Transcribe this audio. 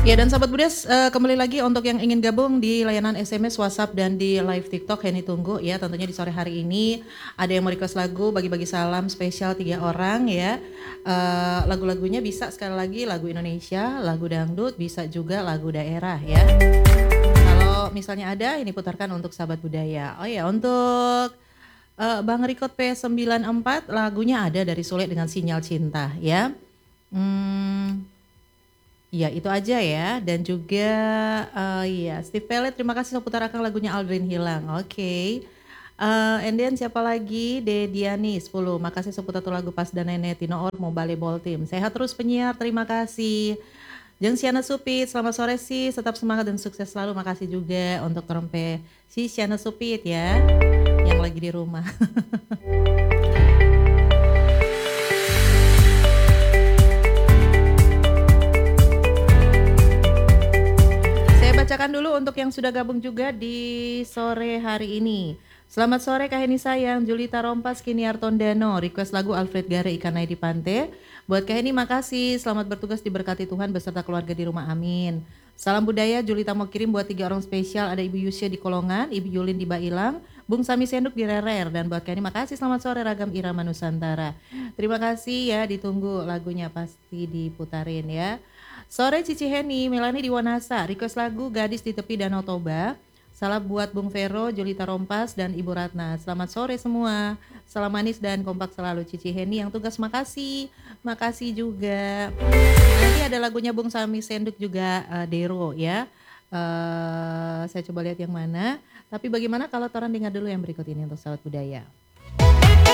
Ya dan sahabat Budes, kembali lagi untuk yang ingin gabung di layanan SMS, WhatsApp dan di live TikTok, Henny tunggu ya. Tentunya di sore hari ini ada yang mau request lagu, bagi-bagi salam spesial 3 orang ya. Lagu-lagunya bisa sekali lagi lagu Indonesia, lagu dangdut, bisa juga lagu daerah ya. Kalau misalnya ada, ini putarkan untuk sahabat budaya. Oh ya, untuk Bang Rikot P94 lagunya ada dari Sule dengan Sinyal Cinta ya. Ya itu aja ya, dan juga ya Steve Pellet, terima kasih seputar akan lagunya Aldrin Hilang. Oke. And then siapa lagi? Dediani 10. Makasih seputar tuh lagu Pas dan Nenek Tino Or mau volleyball team. Sehat terus penyiar, terima kasih. Jeng Siana Supit, selamat sore sih, tetap semangat dan sukses selalu. Makasih juga untuk trompe si Siana Supit ya, yang lagi di rumah. Bacakan dulu untuk yang sudah gabung juga di sore hari ini. Selamat sore Kak Heni sayang, Julita Rompas, Kini Artondano, request lagu Alfred Gare Ikanai di Pantai. Buat Kak Heni makasih, selamat bertugas diberkati Tuhan beserta keluarga di rumah, amin. Salam budaya, Julita mau kirim buat 3 orang spesial, ada Ibu Yusya di Kolongan, Ibu Yulin di Bailang, Bung Sami Senduk di Rerer, dan buat Kak Heni makasih, selamat sore Ragam Irama Nusantara. Terima kasih ya, ditunggu lagunya pasti diputarin ya. Sore Cici Heni, Melani di Wanasa, request lagu Gadis di Tepi Danau Toba. Salam buat Bung Vero, Julita Rompas, dan Ibu Ratna. Selamat sore semua. Salam manis dan kompak selalu Cici Heni yang tugas makasih. Makasih juga. Nanti ada lagunya Bung Sami Senduk juga Dero ya. Saya coba lihat yang mana. Tapi bagaimana kalau Toran dengar dulu yang berikut ini untuk sahabat budaya.